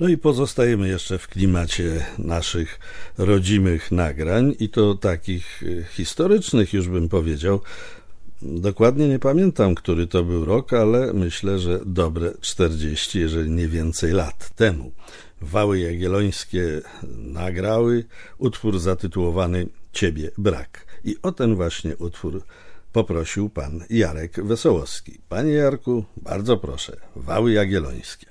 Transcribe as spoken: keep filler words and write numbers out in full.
No i pozostajemy jeszcze w klimacie naszych rodzimych nagrań i to takich historycznych, już bym powiedział. Dokładnie nie pamiętam, który to był rok, ale myślę, że dobre czterdzieści, jeżeli nie więcej lat temu. Wały Jagiellońskie nagrały utwór zatytułowany Ciebie brak. I o ten właśnie utwór poprosił pan Jarek Wesołowski. Panie Jarku, bardzo proszę, Wały Jagiellońskie.